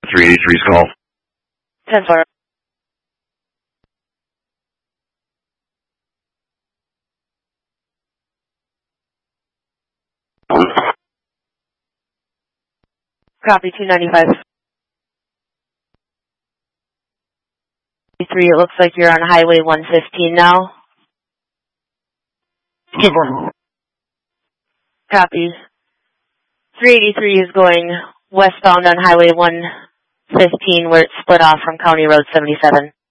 383's call. 10-4. Copy 295. 3, it looks like you're on Highway 115 now. Copy. 383 is going westbound on Highway 115 where it's split off from County Road 77.